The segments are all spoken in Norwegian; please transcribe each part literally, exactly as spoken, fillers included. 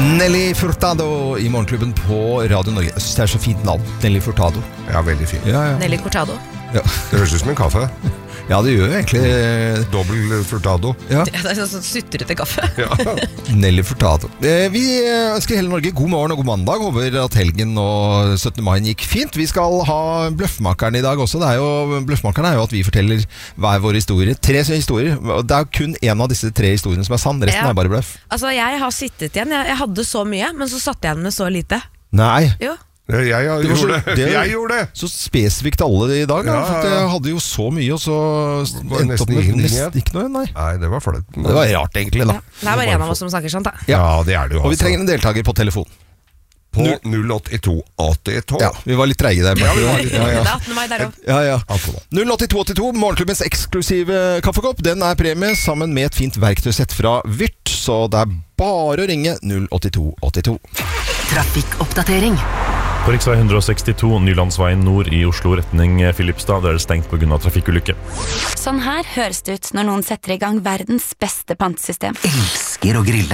Nelly Furtado I Morgenklubben på Radio Norge. Jeg synes det er så fint navn, Nelly Furtado. Ja, veldig fint. Ja, ja. Nelly Cortado. Ja. Det høres ut som en kaffe. Ja, det gjør jo egentlig Dobbel Furtado. Ja. Det er sånn sutrete kaffe. Ja. Nelly Furtado. Vi ønsker hele Norge god morgen og god mandag. Håper at helgen og syttende mai gikk fint. Vi skal ha Bløffmakeren I dag også. Det er jo, Bløffmakeren er jo at vi forteller hver vår historie. Tre historier. Det er kun en av disse tre historiene som er sann. Resten Ja. er bare bløff. Altså, jeg har sittet igjen. Jeg, jeg hadde så mye, men så satt jeg igjen med så lite. Nei. Jo. Jeg, jeg, jeg, Det var så- gjorde det. det- jeg gjorde det. Så spesifikt alle I dag. Ja, Ja, ja, for at ja. jeg hadde jo så mye, og så Var endte opp nesten med ingenting nesten igjen. ikke noe. Nei. Nei, det var flaut. Det var rart egentlig da. Det er bare en av oss som snakker sånn, da. Ja, det er det jo. Og vi altså. trenger en deltaker på telefon. På null åtte to åtte to. Ja, vi var litt treige der. Ja, vi var litt ja, Det ja. er attende mai der også. Ja, ja. Apropos. null åtte to åtte to, morgenklubbens eksklusive kaffekopp. Den er premie sammen med et fint verktøysett fra Vyrt. Så det er bare å ringe null åtte to åtte to. Trafikkoppdatering. På riksvei one sixty-two, Nylandsveien nord I Oslo, retning Filipstad, der er det stengt på grunn av trafikkulykke. Sånn her høres det ut når noen setter I gang verdens beste pantesystem. Elsker å grille.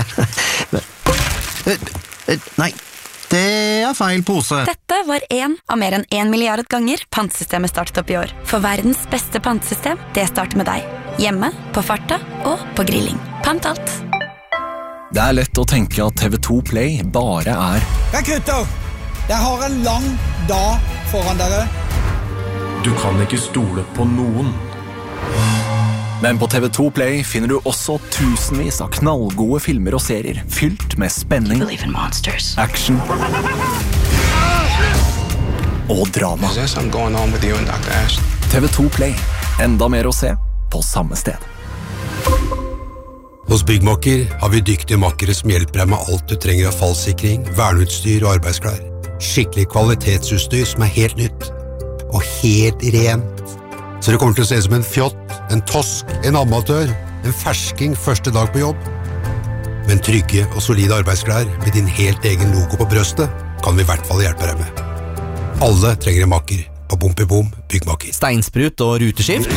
Nei, det er feil pose. Dette var en av mer enn en milliard ganger pantsystemet startet opp I år. For verdens beste pantesystem, det starter med deg. Hjemme, på farta og på grilling. Pant alt. Det er lett å tenke at T V to Play bare er Hei gutter, jeg har en lang dag foran dere. Du kan ikke stole på noen. Men på T V to Play finner du også tusenvis av knallgode filmer og serier fylt med spenning, action og drama. T V to Play. Enda mer å se på samme sted. Hos Byggmakker har vi dyktige makkere som hjelper deg med alt du trenger av fallsikring, verneutstyr og arbeidsklær. Skikkelig kvalitetsutstyr som er helt nytt. Og helt rent. Så det kommer til å se ut som en fjott, en tosk, en amatør, en fersking første dag på jobb. Men trygge og solide arbeidsklær med din helt egen logo på brøstet kan vi I hvert fall hjelpe deg med. Alle trenger en makker på Bom i Bom Byggmakker. Steinsprut og ruteskift.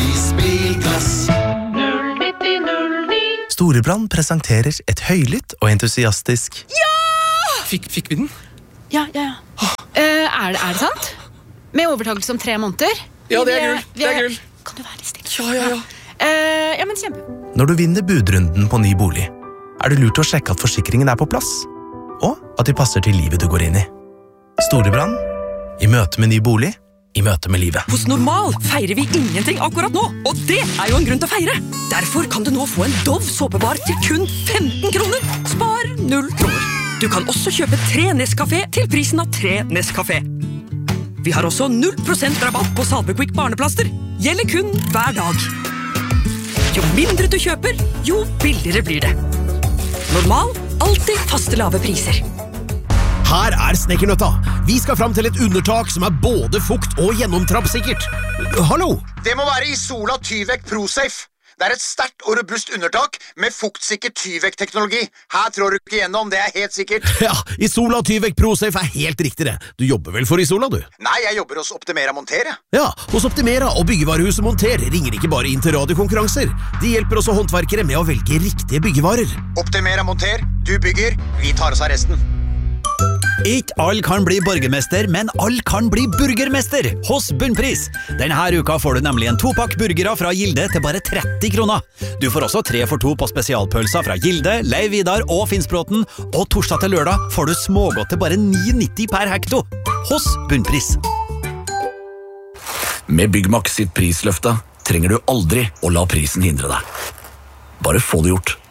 Storebrand presenterer et høylytt og entusiastisk Fikk, fikk vi den? Ja, ja, ja. Eh, er, det, er det sant? Med overtakelse om tre måneder? Ja, det er Vi- gull. vi- Det er gull. Kan du være litt stille? Ja, ja, ja. Eh, ja, men kjempe. Når du vinner budrunden på ny bolig, er det lurt å sjekke at forsikringen er på plass, og at de passer til livet du går inn I. Storebrand, I møte med ny bolig, I møte med livet. Hos Normal feirer vi ingenting akkurat nå, og det er jo en grunn til å feire. Derfor kan du nå få en Dove såpebar til kun femten kroner. Spar null kroner. Du kan også kjøpe tre Nescafé til prisen av tre Nescafé. Vi har også null prosent rabatt på Salvequick barneplaster. Gjelder kun hver dag. Jo mindre du kjøper, jo billigere blir det. Normal, alltid faste lave priser. Her er Snekkernøtta. Vi skal fram til et undertak som er både fukt og gjennomtrappsikkert. Hallo? Det må være Isola Tyvek ProSafe. Det er et sterkt og robust undertak med fuktsikker Tyvek-teknologi. Her trår du ikke gjennom, det er helt sikkert. Ja, Isola Tyvek ProSafe er helt riktig det. Du jobber vel for Isola, du? Nei, jeg jobber hos Optimera Montere. Ja, hos Optimera og byggevarehuset Monter ringer ikke bare inn til radiokonkurranser. De hjelper også håndverkere med å velge riktige byggevarer. Optimera Monter, du bygger, vi tar oss av resten. Ikke all kan bli borgermester, men all kan bli burgermester hos Bunnpris. Denne uka får du nemlig en topakk burgere fra Gilde til bare tretti kroner. Du får også tre for to på spesialpølser fra Gilde, Leiv Vidar og Finnsbråten, og torsdag til lørdag får du smågodt til bare ni nitti per hekto hos Bunnpris. Med Byggmak sitt prisløfte trenger du aldri å la prisen hindre deg. Bare få det gjort.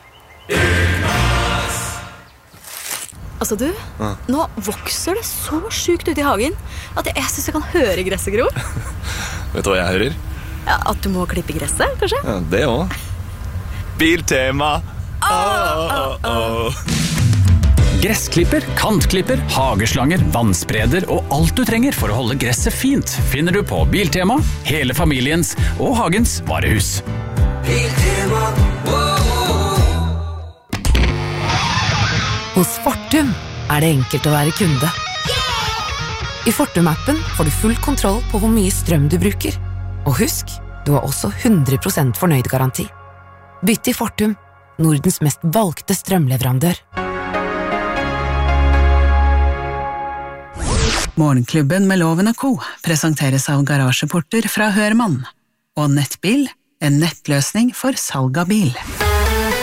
Altså du, nå vokser det så sykt ut I hagen at jeg synes jeg kan høre gresset gro. Vet du hva jeg hører? Ja, at du må klippe gresset, kanskje? Ja, det også. Biltema. Oh, oh, oh. Gressklipper, kantklipper, hageslanger, vannspreder og alt du trenger for å holde gresset fint finner du på Biltema, hele familiens og hagens varehus. Biltema, Hos Fortum er det enkelt å være kunde. I Fortum-appen får du full kontroll på hvor mye strøm du bruker. Og husk, du har også hundre prosent fornøyd-garanti. Bytt til Fortum, Nordens mest valgte strømleverandør. Morgenklubben med Loven og Co. presenteres av garasjeporter fra Hørmann. Og Nettbil, en nettløsning for salg av bil.